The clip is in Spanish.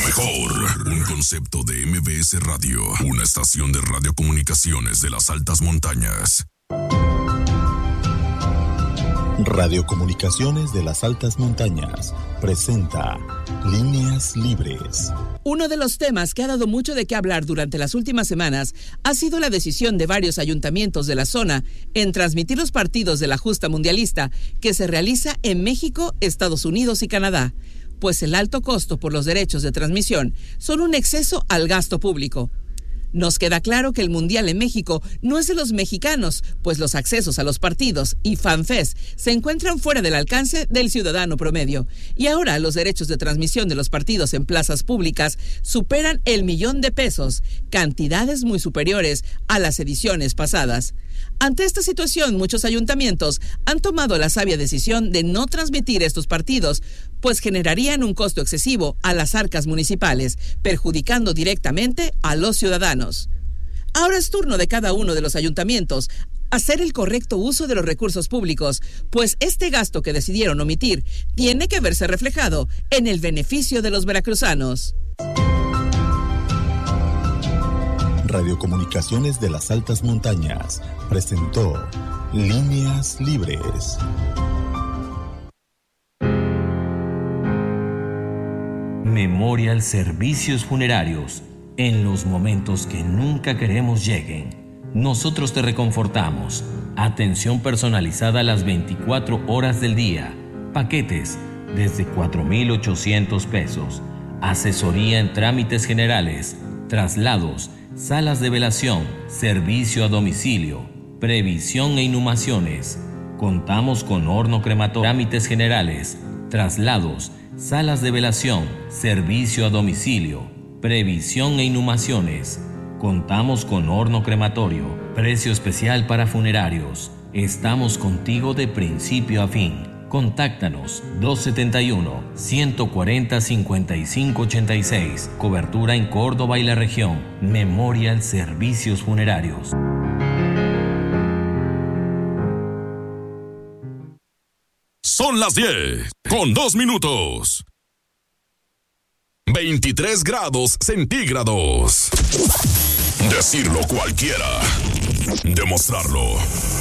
mejor. Un concepto de MBS Radio. Una estación de radiocomunicaciones de las altas montañas. Radiocomunicaciones de las altas montañas presenta Líneas Libres. Uno de los temas que ha dado mucho de qué hablar durante las últimas semanas ha sido la decisión de varios ayuntamientos de la zona en transmitir los partidos de la justa mundialista que se realiza en México, Estados Unidos y Canadá, pues el alto costo por los derechos de transmisión son un exceso al gasto público. Nos queda claro que el Mundial en México no es de los mexicanos, pues los accesos a los partidos y FanFest se encuentran fuera del alcance del ciudadano promedio. Y ahora los derechos de transmisión de los partidos en plazas públicas superan el $1,000,000, cantidades muy superiores a las ediciones pasadas. Ante esta situación, muchos ayuntamientos han tomado la sabia decisión de no transmitir estos partidos, pues generarían un costo excesivo a las arcas municipales, perjudicando directamente a los ciudadanos. Ahora es turno de cada uno de los ayuntamientos hacer el correcto uso de los recursos públicos, pues este gasto que decidieron omitir tiene que verse reflejado en el beneficio de los veracruzanos. Radiocomunicaciones de las altas montañas presentó Líneas Libres. Memorial Servicios Funerarios. En los momentos que nunca queremos lleguen, nosotros te reconfortamos. Atención personalizada a las 24 horas del día. Paquetes desde $4,800. Asesoría en trámites generales, traslados, salas de velación, servicio a domicilio, previsión e inhumaciones. Contamos con horno crematorio, trámites generales, traslados, salas de velación, servicio a domicilio, previsión e inhumaciones. Contamos con horno crematorio, precio especial para funerarios. Estamos contigo de principio a fin. Contáctanos 271-140-5586. Cobertura en Córdoba y la región. Memorial Servicios Funerarios. Son las 10:02. 23 grados centígrados. Decirlo cualquiera. Demostrarlo